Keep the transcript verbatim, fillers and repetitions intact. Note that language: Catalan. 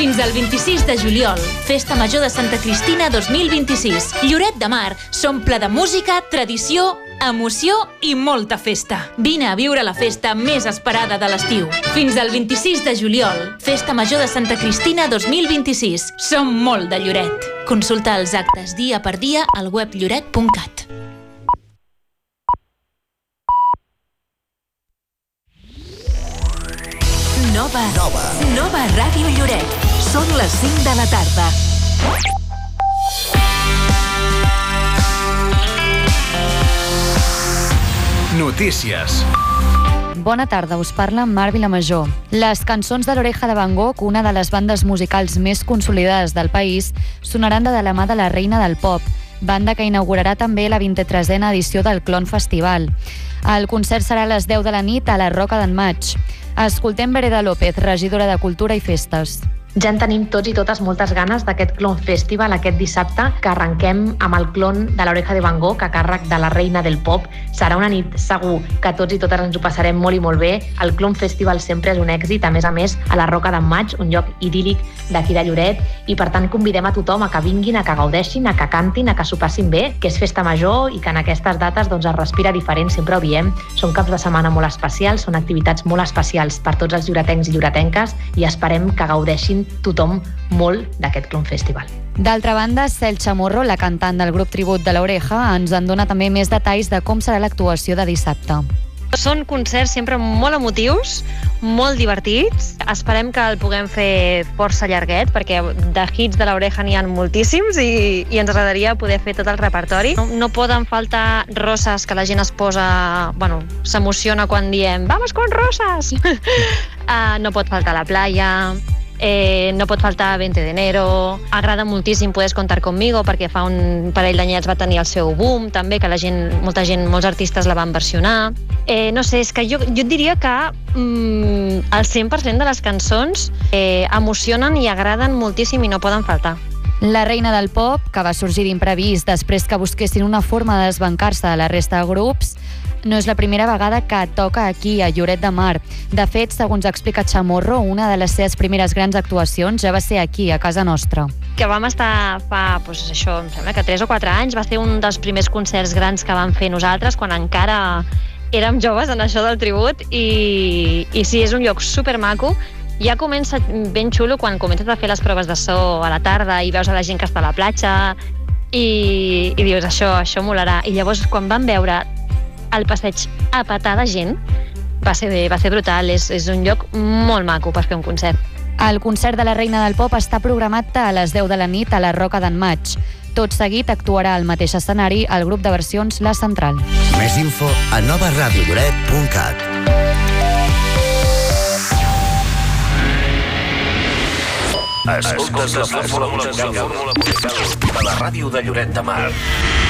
Fins al vint-i-sis de juliol, Festa Major de Santa Cristina dos mil vint-i-sis. Lloret de Mar s'omple de música, tradició, emoció i molta festa. Vine a viure la festa més esperada de l'estiu. Fins al vint-i-sis de juliol, Festa Major de Santa Cristina dos mil vint-i-sis. Som molt de Lloret. Consulta els actes dia per dia al web lloret punt cat. Nova, Nova. Nova Ràdio Lloret. Són les cinc de la tarda. Notícies. Bona tarda, us parla Mar Vilamajor. Les cançons de l'Oreja de Van Gogh, una de les bandes musicals més consolidades del país, sonaran de la mà de la Reina del Pop, banda que inaugurarà també la vint-i-tresena edició del Clon Festival. El concert serà a les deu de la nit a la Roca d'en Maig. Escoltem Vereda López, regidora de Cultura i Festes. Ja en tenim tots i totes moltes ganes d'aquest Clon Festival aquest dissabte, que arrenquem amb el clon de l'Oreja de Van Gogh a càrrec de la Reina del Pop. Serà una nit segur que tots i totes ens ho passarem molt i molt bé. El Clon Festival sempre és un èxit, a més a més a la Roca d'en Maig, un lloc idíl·lic d'aquí de Lloret, i per tant convidem a tothom a que vinguin, a que gaudeixin, a que cantin, a que s'ho passin bé, que és festa major i que en aquestes dates doncs, es respira diferent, sempre ho diem. Són caps de setmana molt especials, són activitats molt especials per tots els lloretencs i lloretenques i esperem que gaudeixin tothom molt d'aquest Clon Festival. D'altra banda, Cel Chamorro, la cantant del grup tribut de l'Oreja, ens en dona també més detalls de com serà l'actuació de dissabte. Són concerts sempre molt emotius, molt divertits. Esperem que el puguem fer força llarguet, perquè de hits de l'Oreja n'hi ha moltíssims i, i ens agradaria poder fer tot el repertori. No, no poden faltar roses, que la gent es posa... Bueno, s'emociona quan diem «Vamos con rosas!» uh, No pot faltar la playa... Eh, no pot faltar veinte de enero. Agrada moltíssim Puedes contar conmigo, perquè fa un parell d'anyets va tenir el seu boom també, que la gent, molta gent, molts artistes la van versionar. Eh, no sé, és que jo, jo et diria que mm, el cent per cent de les cançons eh, emocionen i agraden moltíssim i no poden faltar. La Reina del Pop, que va sorgir d'imprevist després que busquessin una forma de desbancar-se de la resta de grups, no és la primera vegada que toca aquí, a Lloret de Mar. De fet, segons explica Chamorro, una de les seves primeres grans actuacions ja va ser aquí, a casa nostra. Que vam estar fa, doncs això, em sembla que tres o quatre anys, va ser un dels primers concerts grans que vam fer nosaltres, quan encara érem joves en això del tribut, i, i sí, és un lloc supermaco. Ja comença ben xulo quan comences a fer les proves de so a la tarda i veus a la gent que està a la platja i, i dius, això, això molarà. I llavors, quan vam veure el passeig a petar de gent, va ser, va ser brutal. És, és un lloc molt maco per fer un concert. El concert de la Reina del Pop està programat a les deu de la nit a la Roca d'en Maig. Tot seguit actuarà al mateix escenari el grup de versions La Central. Més info a nova ràdio lloret punt cat. Escoltes la fórmula musical de la ràdio de Lloret de Mar.